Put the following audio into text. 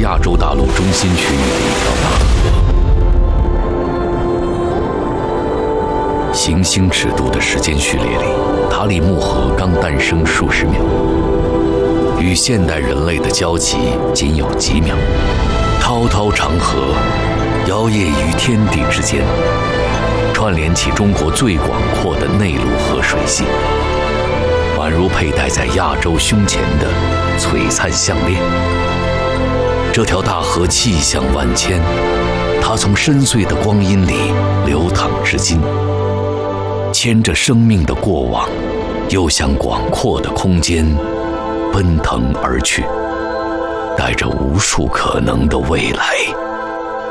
亚洲大陆中心区域的一条大河。行星尺度的时间序列里，塔里木河刚诞生数十秒，与现代人类的交集仅有几秒。滔滔长河摇曳于天地之间，串联起中国最广阔的内陆河水系，宛如佩戴在亚洲胸前的璀璨项链。这条大河气象万千，它从深邃的光阴里流淌至今，牵着生命的过往，又向广阔的空间奔腾而去，带着无数可能的未来。